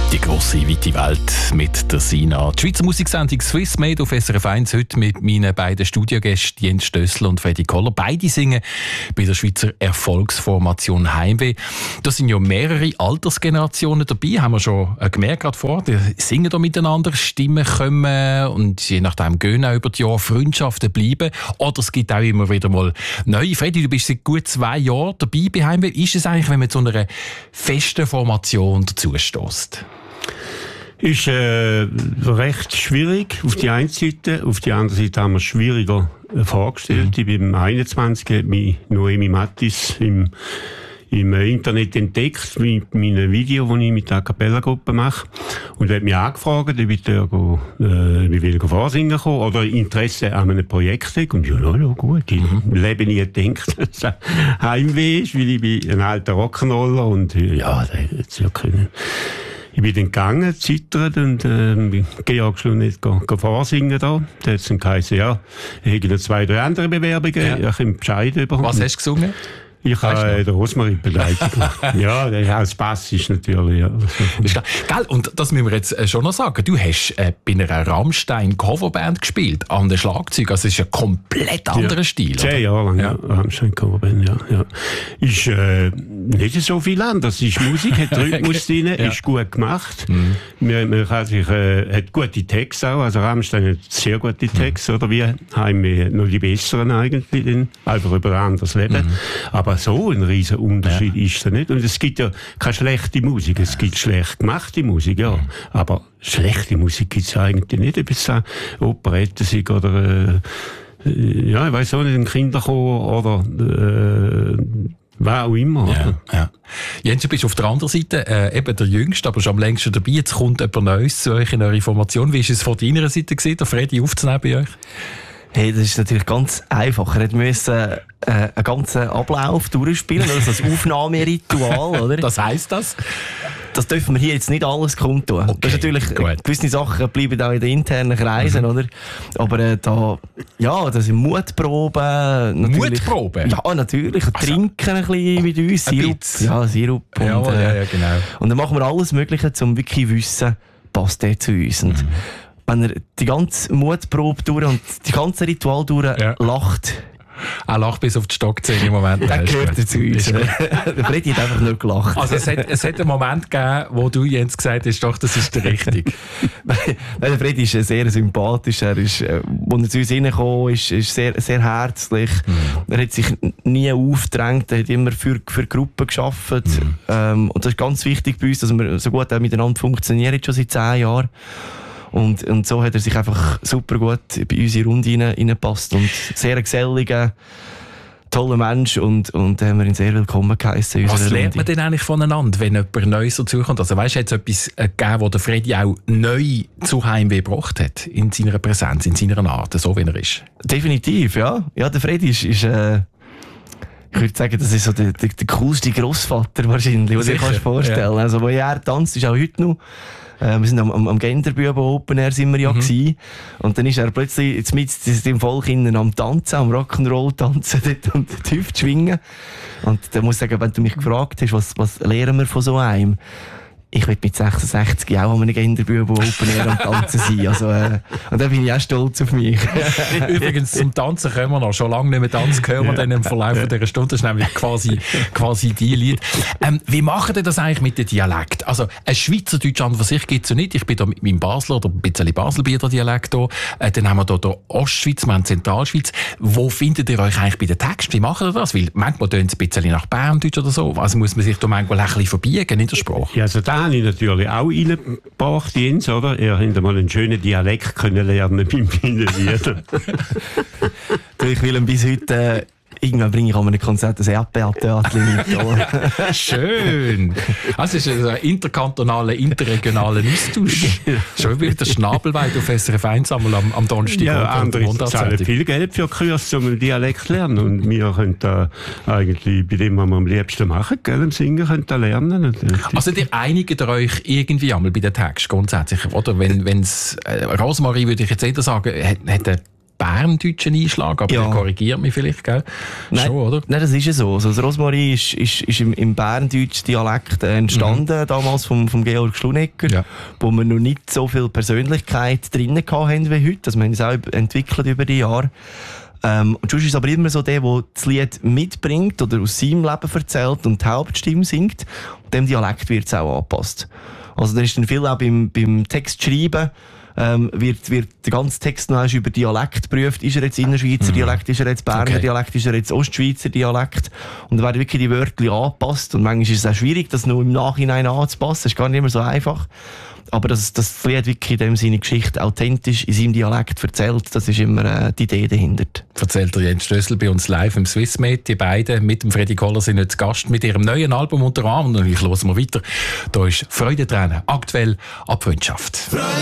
Die grosse, weite Welt mit der Sina. Die Schweizer Musiksendung Swiss Made auf SRF 1 heute mit meinen beiden Studiogästen Jens Stössel und Freddy Koller. Beide singen bei der Schweizer Erfolgsformation Heimweh. Da sind ja mehrere Altersgenerationen dabei, haben wir schon gemerkt gerade vor. Die singen da miteinander, Stimmen kommen und je nachdem gehen auch über die Jahre Freundschaften bleiben. Oder es gibt auch immer wieder mal neue. Freddy, du bist seit gut 2 Jahren dabei bei Heimweh. Ist es eigentlich, wenn man zu einer festen Formation dazu stösst? Ist recht schwierig auf die eine Seite. Auf die andere Seite haben wir es schwieriger vorgestellt. Ich bin im 21. hat mich Noemi Mattis im Internet entdeckt mit meinem Video, das ich mit der A-Cappella-Gruppe mache. Und hat mich angefragt, ob ich da vorsingen kann oder Interesse an einem Projekt habe. Und ja, gut. Ich lebe nie gedacht, dass es Heimweh ist, weil ich bin ein alter Rock'n'Roller und ja, das hätte es ja können. Ich bin dann gegangen, zittert und Georg schon nicht vorsingen da. Da hat es dann geheißen, ja, ich habe noch 2, 3 andere Bewerbungen, ja. Ich habe Bescheid bekommen. Was hast du gesungen? Ich habe den Rosmarin begleitet. Ja, als Bass ist natürlich. Ja. Gell, und das müssen wir jetzt schon noch sagen. Du hast bei einer Rammstein-Coverband gespielt, an der Schlagzeug. Also, es ist ein komplett anderer Stil. 10 Jahre lang, ja. Rammstein-Coverband, ja. Ist nicht so viel anders. Ist Musik, hat Rhythmus drin, ist gut gemacht. Man kann sich, hat gute Texte auch. Also, Rammstein hat sehr gute Texte, oder wie Heimweh noch die besseren eigentlich, einfach über ein anderes Leben. Aber so ein riesen Unterschied ist es nicht. Und es gibt ja keine schlechte Musik. Es gibt schlecht gemachte Musik, ja. Aber schlechte Musik gibt es eigentlich nicht. Ob es Operetten sind oder, ja, ich weiss auch nicht, ein Kinderchor oder, wer auch immer. Ja. Jens, du bist auf der anderen Seite eben der Jüngste, aber schon am längsten dabei. Jetzt kommt jemand Neues zu euch in eure Formation. Wie war es von deiner Seite gewesen, der Freddy aufzunehmen bei euch? Hey, das ist natürlich ganz einfach. Er musste einen ganzen Ablauf durchspielen, also das Aufnahmeritual, oder? Das heisst das? Das dürfen wir hier jetzt nicht alles kundtun. Okay, das ist natürlich, gewisse Sachen bleiben auch in den internen Kreisen, oder? Aber das sind Mutproben. Mutproben? Ja, natürlich. Trinken ein bisschen mit uns. Sirup. Ja, Sirup. Und, genau. Und dann machen wir alles Mögliche, um wirklich zu wissen, passt der zu uns. Und wenn er die ganze Mutprobe durch und die ganze Ritual durch lacht. Er lacht bis auf die Stockzähne im Moment. Der gehört dazu uns. Der Freddy hat einfach nicht gelacht. Also es hat einen Moment gegeben, wo du Jens gesagt hast, doch, das ist der Richtige. Der Freddy ist sehr sympathisch. Er ist, als er zu uns reingekommen ist sehr, sehr herzlich. Er hat sich nie aufgedrängt. Er hat immer für Gruppen gearbeitet. Und das ist ganz wichtig bei uns, dass wir so gut miteinander funktionieren, schon seit 10 Jahren. Und so hat er sich einfach super gut bei unsere Runde reingepasst und sehr ein geselliger, toller Mensch und haben wir ihn sehr willkommen geheißen. Was lernt man denn eigentlich voneinander, wenn jemand Neues dazukommt? Also weißt du, hat es etwas gegeben, was der Freddy auch neu zu Heimweh gebracht hat, in seiner Präsenz, in seiner Art, so wie er ist? Definitiv, ja. Ja, der Freddy ist ich würde sagen, das ist so der coolste Grossvater wahrscheinlich, was du dir vorstellen kannst. Also, wo er tanzt, ist auch heute noch. Wir sind am Genderbüben Open Air sind wir ja gewesen. Und dann ist er plötzlich jetzt mit dem Volk innen am Tanzen, am Rock'n'Roll tanzen dort und die Hüfte schwingen. Und da muss ich sagen, wenn du mich gefragt hast, was lernen wir von so einem? Ich will mit 66 auch an einem Genderbüben Open Air am Tanzen sein. Also, und da bin ich auch stolz auf mich. Übrigens, zum Tanzen können wir noch. Schon lange nicht mehr tanzen, hören wir dann im Verlauf dieser Stunde. Das ist nämlich quasi die Lied. Wie machen ihr das eigentlich mit dem Dialekt? Also, ein Schweizerdeutsch an für sich gibt es ja nicht. Ich bin da mit meinem Basler oder ein bisschen Baselbieter Dialekt da. Dann haben wir da die Ostschweiz, wir haben die Zentralschweiz. Wo findet ihr euch eigentlich bei den Texten? Wie macht ihr das? Weil manchmal tönt es ein bisschen nach Berndeutsch oder so. Also muss man sich da manchmal ein bisschen verbiegen in der Sprache. Ja, also da habe ich natürlich auch reingebracht, Jens, oder? Er hätte mal einen schönen Dialekt können lernen bei meinen Liedern. Ich will ihn bis heute irgendwann bringe ich an einem Konzert ein Erdbeertörtchen mit. Schön! Also es ist ein interkantonaler, interregionaler Austausch. Schon wieder der Schnabelweid auf SRF 1 am Donnerstag. Ja, andere zahlen viel Geld für Kurse, um einen Dialekt zu lernen. Und wir können da eigentlich bei dem, was wir am liebsten machen, gell, im Singen, können da lernen. Also ihr einigt euch irgendwie einmal bei den Texten grundsätzlich, oder? Wenn's Rosmarie, würde ich jetzt eher sagen, hat berndeutschen Einschlag, aber der korrigiert mich vielleicht, gell? Nein, schon, oder? Nein, das ist ja so. Also das Rosmarin ist im berndeutschen Dialekt entstanden, damals vom Georg Schlunecker, wo wir noch nicht so viel Persönlichkeit drinnen hatten wie heute. Also wir haben es auch entwickelt über die Jahre. Und sonst ist es aber immer so der das Lied mitbringt oder aus seinem Leben erzählt und die Hauptstimme singt. Und dem Dialekt wird es auch angepasst. Also da ist dann viel auch beim Textschreiben, wird der ganze Text noch über Dialekt geprüft. Ist er jetzt Innerschweizer Dialekt, ist er jetzt Berner Dialekt, ist er jetzt Ostschweizer Dialekt? Und da werden wirklich die Wörter angepasst. Und manchmal ist es auch schwierig, das noch im Nachhinein anzupassen. Das ist gar nicht immer so einfach. Aber das Lied wirklich in dem seine Geschichte authentisch in seinem Dialekt erzählt, das ist immer die Idee dahinter. Erzählt der Jens Stössel bei uns live im Swissmade. Die beiden mit dem Freddy Koller sind jetzt Gast mit ihrem neuen Album unter Arm. Und natürlich hören wir weiter. Da ist Freudentränen, aktuell ab Freundschaft.